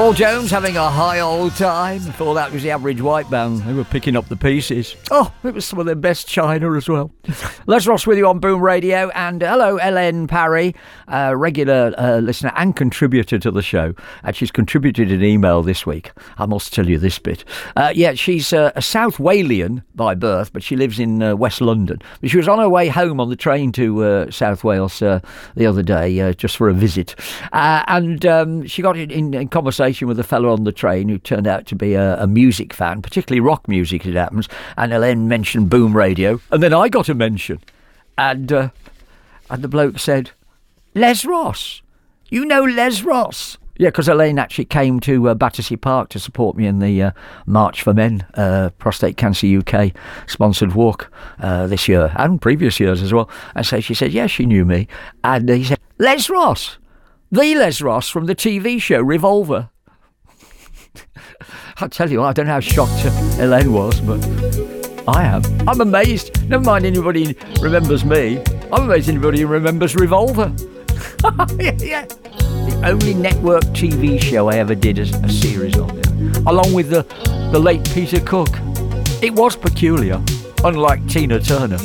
Paul Jones having a high old time. Before that was the Average White Band. They were picking up the pieces. Oh, it was some of their best China as well. Les Ross with you on Boom Radio. And hello, Ellen Parry, regular listener and contributor to the show. And she's contributed an email this week. I must tell you this bit. She's a South Walian by birth, but she lives in West London. But she was on her way home on the train to South Wales the other day, just for a visit. And she got in conversation with a fellow on the train who turned out to be a music fan, particularly rock music, it happens. And Elaine mentioned Boom Radio, and then I got a mention, and the bloke said, "Les Ross, you know Les Ross?" Yeah, because Elaine actually came to Battersea Park to support me in the March for Men, Prostate Cancer UK sponsored walk this year and previous years as well. And so she said, yeah, she knew me, and he said, "Les Ross, the Les Ross from the TV show Revolver." I tell you, I don't know how shocked Elaine was, but I am. I'm amazed. Never mind anybody remembers me. I'm amazed anybody remembers Revolver. Yeah. The only network TV show I ever did a series on, along with the late Peter Cook. It was peculiar, unlike Tina Turner.